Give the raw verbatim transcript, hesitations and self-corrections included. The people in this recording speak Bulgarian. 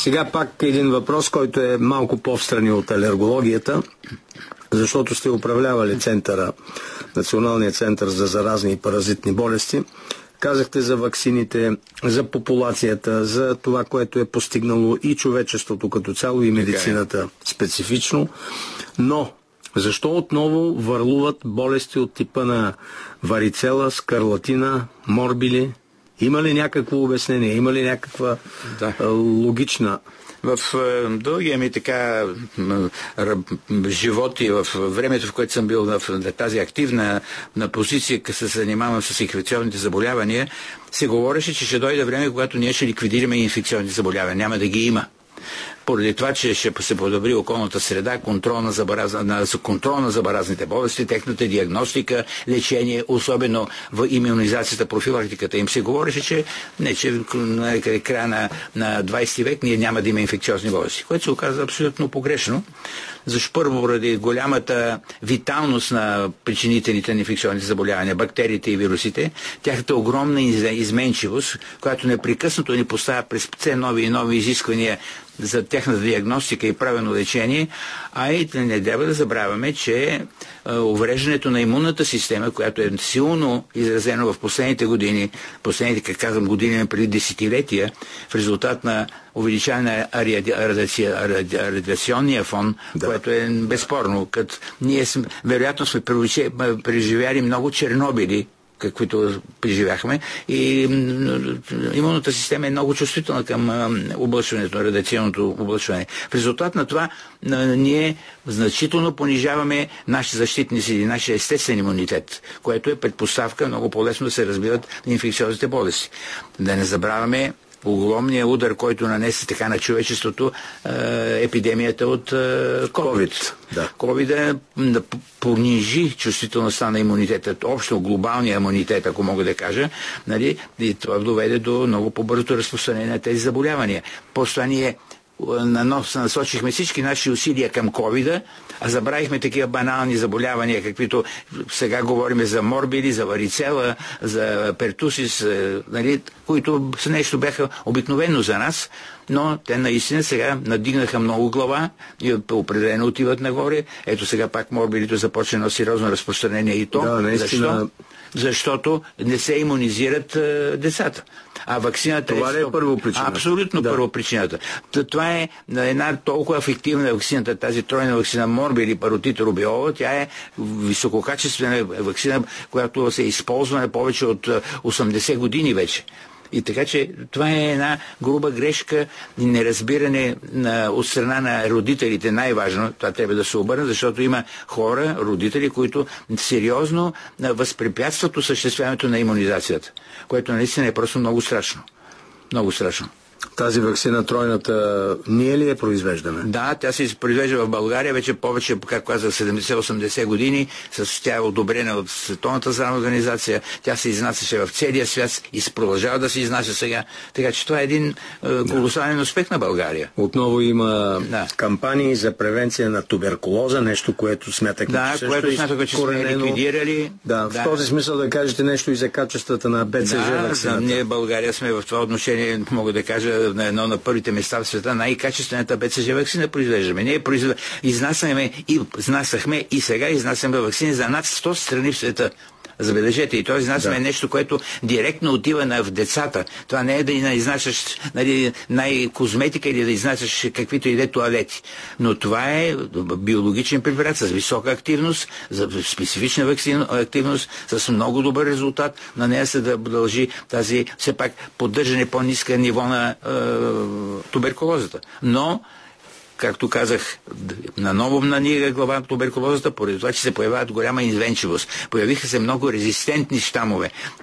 Сега пак един въпрос, който е малко по-встрани от алергологията, защото сте управлявали центъра, Националния център за заразни и паразитни болести. Казахте за ваксините, за популацията, за това, което е постигнало и човечеството като цяло, и медицината специфично. Но защо отново върлуват болести от типа на варицела, скарлатина, морбили? Има ли някакво обяснение? Има ли някаква да. логична... В дългия ми така живот и в времето, в което съм бил в тази активна на позиция, като се занимавам с инфекционните заболявания, се говореше, че ще дойде време, когато ние ще ликвидираме инфекционните заболявания. Няма да ги има. Поради това, че ще се подобри околната среда, контрол на, забараз... на... контрол на забаразните болести, техната диагностика, лечение, особено в имунизацията, профилактиката им се говореше, че не, че на края на, на двайсети век ние няма да има инфекциозни болести, което се оказа абсолютно погрешно. Защо първо, поради голямата виталност на причинителите на инфекционни заболявания, бактериите и вирусите, тяхната огромна изменчивост, която непрекъснато ни поставя през все нови и нови изисквания за тяхната диагностика и правилно лечение, а и не трябва да забравяме, че увреждането на имунната система, която е силно изразено в последните години, последните, как казвам, години преди десетилетия, в резултат на увеличаване на радиация, радиационния фон, да. Което е безспорно. Като ние сме, вероятно сме преживяли много Чернобили, каквито преживяхме, и имунната система е много чувствителна към облъчването, радиационното облъчване. В резултат на това ние значително понижаваме нашите защитни сили, нашия естествен имунитет, което е предпоставка много по-лесно да се разбиват инфекциозните болести. Да не забравяме огромния удар, който нанесе така на човечеството епидемията от COVID. Да. COVID да понижи чувствителността на имунитета, общо глобалния имунитет, ако мога да кажа, нали, и това доведе до много по-бързото разпространение на тези заболявания. После това ние насочихме всички наши усилия към ковида, а забравихме такива банални заболявания, каквито сега говорим за морбили, за варицела, за пертусис, нали, които са нещо бяха обикновено за нас, но те наистина сега надигнаха много глава и определено отиват нагоре. Ето сега пак морбилито започне на сериозно разпространение и то. Да, наистина... Защо? Защото не се имунизират е, децата. А ваксината това е... е първо причината. Абсолютно да. Първо причината. Това е една толкова ефективна ваксината, тази тройна ваксина морбили, паротит, рубеола. Тя е висококачествена ваксина, която се използва на повече от осемдесет години вече. И така, че това е една груба грешка и неразбиране на, от страна на родителите. Най-важно, това трябва да се обърне, защото има хора, родители, които сериозно възпрепятстват осъществяването на имунизацията, което наистина е просто много страшно. Много страшно. Тази ваксина тройната ние ли я произвеждаме? Да, тя се произвежда в България вече повече, как казах, седемдесет-осемдесет години. С тя е одобрена от Световната здравна организация. Тя се изнасяше в целия свят и се продължава да се изнася сега. Така че това е един е, колосален успех на България. Отново има да. кампании за превенция на туберкулоза, нещо, което смятахме, да, че също което е смятахме, че сме ликвидирали. Да, да, в този смисъл да кажете нещо и за качествата на Б Ц Ж да, ваксината. Да, ние в България сме в това отношение, мога да кажа, на едно на първите места в света, най-качествената Б Ц Ж ваксина произвеждаме. Ние произвеждаме, изнасяме и изнасяхме и сега изнасяме ваксини за над сто страни в света. Забележете, и това изнасяме да. Нещо, което директно отива на в децата. Това не е да изнасяш нали, най-козметика или да изнасяш каквито и де туалети. Но това е биологичен препарат с висока активност, за специфична вакцина, активност, с много добър резултат. На нея се да дължи тази, все пак, поддържане по-ниска ниво на е, туберкулозата. Но както казах, наново нанига глава на туберкулозата, поради това, че се появяват голяма инвенчивост. Появиха се много резистентни щамове.